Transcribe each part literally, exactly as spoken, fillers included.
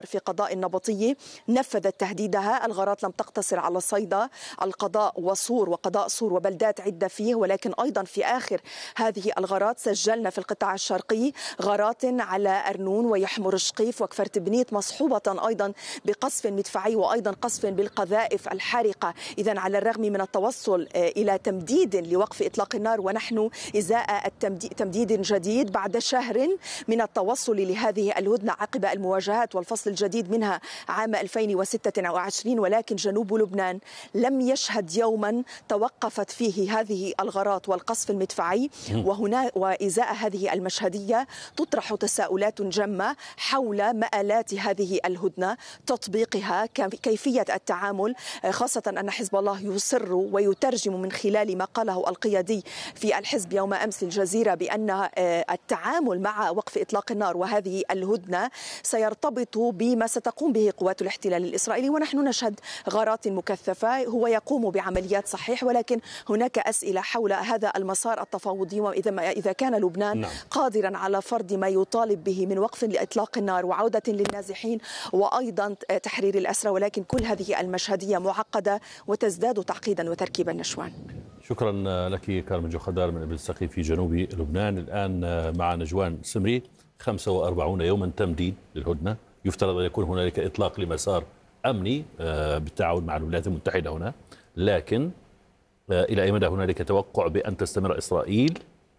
في قضاء النبطية نفذت تهديدها. الغارات لم تقتصر على صيدا، القضاء وصور وقضاء صور وبلدات عدة فيه، ولكن أيضا في آخر هذه الغارات سجلنا في القطاع الشرقي غارات على أرنون ويحمر شقيف وكفر تبنيت، مصحوبة أيضا بقصف مدفعي وأيضا قصف بالقذائف الحارقة. إذن على الرغم من التوصل إلى تمديد لوقف إطلاق النار، ونحن إزاء تمديد جديد بعد شهر من التوصل لهذه الهدنة عقب المواجهات والفصل الجديد منها عام ألفين وستة وعشرين، ولكن جنوب لبنان لم يشهد يوما توقفت فيه هذه الغارات والقصف المدفعي. وهنا وإزاء هذه المشهدية تطرح تساؤلات جمة حول مآلات هذه الهدنة، تطبيقها، كيفية التعامل، خاصة أن حزب الله يصر ويترجم من خلال ما قاله القيادي في الحزب يوم أمس الجزيرة بأن التعامل مع وقف إطلاق النار وهذه الهدنة سيرتبط بما ستقوم به قوات الاحتلال الإسرائيلي. ونحن نشهد غارات مكثفة، هو يقوم بعمليات صحيح، ولكن هناك أسئلة حول هذا المسار التفاوضي، وإذا إذا كان لبنان نعم. قادرا على فرض ما يطالب به من وقف لإطلاق النار وعودة للنازحين وأيضا تحرير الأسرى، ولكن كل هذه المشهدية معقدة وتزداد تعقيدا وتركيبا. نشوان، شكرا لك كارمن جوخدار من ابن السقي في جنوب لبنان. الآن مع نجوان سمري. خمسة وأربعين يوما تمديد للهدنة، يفترض أن يكون هنالك إطلاق لمسار أمني بالتعاون مع الولايات المتحدة هنا، لكن إلى أي مدى هنالك توقع بأن تستمر إسرائيل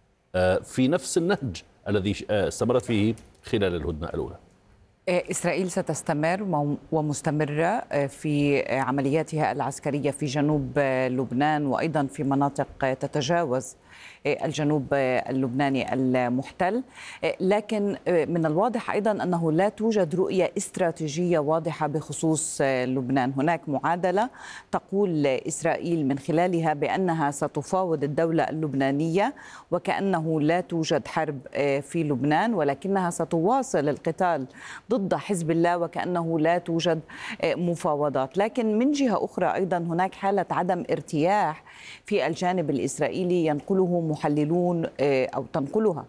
في نفس النهج الذي استمرت فيه خلال الهدنة الأولى؟ إسرائيل ستستمر ومستمرة في عملياتها العسكرية في جنوب لبنان وأيضا في مناطق تتجاوز الجنوب اللبناني المحتل، لكن من الواضح أيضا أنه لا توجد رؤية استراتيجية واضحة بخصوص لبنان. هناك معادلة تقول إسرائيل من خلالها بأنها ستفاوض الدولة اللبنانية وكأنه لا توجد حرب في لبنان، ولكنها ستواصل القتال ضد حزب الله وكأنه لا توجد مفاوضات. لكن من جهة أخرى أيضا هناك حالة عدم ارتياح في الجانب الإسرائيلي ينقله محللون أو تنقلها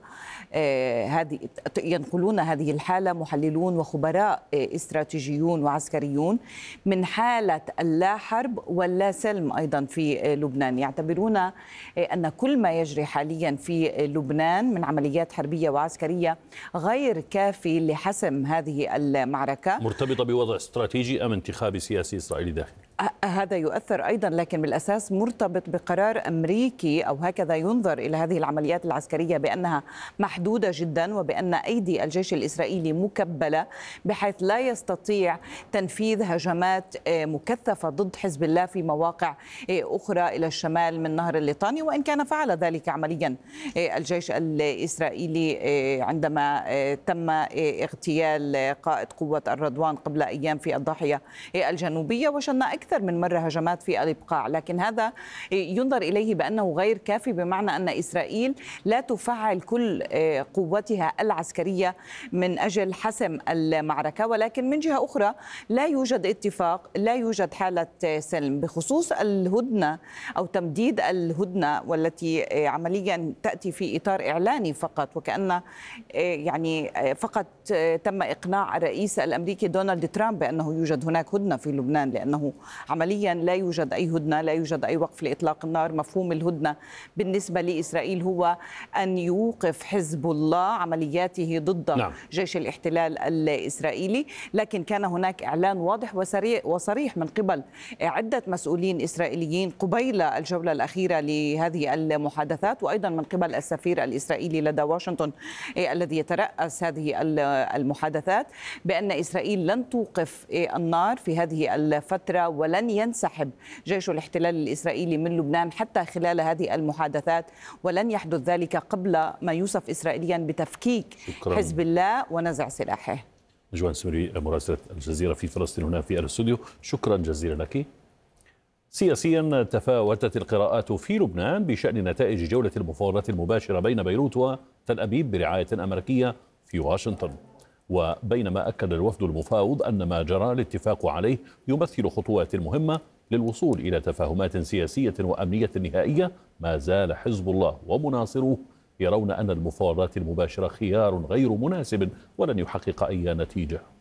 هذه ينقلون هذه الحالة محللون وخبراء استراتيجيون وعسكريون من حالة اللا حرب واللا سلم أيضا في لبنان. يعتبرون أن كل ما يجري حاليا في لبنان من عمليات حربية وعسكرية غير كافي لحسم هذه المعركة. مرتبطة بوضع استراتيجي أم انتخابي سياسي إسرائيلي داخلي؟ هذا يؤثر أيضا، لكن بالأساس مرتبط بقرار أمريكي، أو هكذا ينظر إلى هذه العمليات العسكرية بأنها محدودة جدا وبأن أيدي الجيش الإسرائيلي مكبلة بحيث لا يستطيع تنفيذ هجمات مكثفة ضد حزب الله في مواقع أخرى إلى الشمال من نهر الليطاني، وإن كان فعل ذلك عمليا الجيش الإسرائيلي عندما تم اغتيال قائد قوة الرضوان قبل أيام في الضاحية الجنوبية، وشن أكثر من مرة هجمات في الإبقاع. لكن هذا ينظر إليه بأنه غير كافي، بمعنى أن إسرائيل لا تفعل كل قوتها العسكرية من أجل حسم المعركة. ولكن من جهة أخرى لا يوجد اتفاق، لا يوجد حالة سلم بخصوص الهدنة أو تمديد الهدنة، والتي عمليا تأتي في إطار إعلاني فقط، وكأن يعني فقط تم إقناع الرئيس الأمريكي دونالد ترامب بأنه يوجد هناك هدنة في لبنان، لأنه عمليا لا يوجد أي هدنة، لا يوجد أي وقف لإطلاق النار. مفهوم الهدنة بالنسبة لإسرائيل هو أن يوقف حزب الله عملياته ضد نعم. جيش الاحتلال الإسرائيلي. لكن كان هناك إعلان واضح وصريح من قبل عدة مسؤولين إسرائيليين قبيل الجولة الأخيرة لهذه المحادثات، وأيضا من قبل السفير الإسرائيلي لدى واشنطن الذي يترأس هذه المحادثات، بأن إسرائيل لن توقف النار في هذه الفترة ولن ينسحب جيش الاحتلال الإسرائيلي من لبنان حتى خلال هذه المحادثات، ولن يحدث ذلك قبل ما يوصف إسرائيليا بتفكيك شكرا. حزب الله ونزع سلاحه. نجوان سمري مراسلة الجزيرة في فلسطين هنا في الاستوديو، شكرا جزيلا لك. سياسيا تفاوتت القراءات في لبنان بشأن نتائج جولة المفاوضات المباشرة بين بيروت وتل أبيب برعاية أمريكية في واشنطن. وبينما أكد الوفد المفاوض أن ما جرى الاتفاق عليه يمثل خطوات مهمة للوصول إلى تفاهمات سياسية وأمنية نهائية، ما زال حزب الله ومناصروه يرون أن المفاوضات المباشرة خيار غير مناسب ولن يحقق أي نتيجة.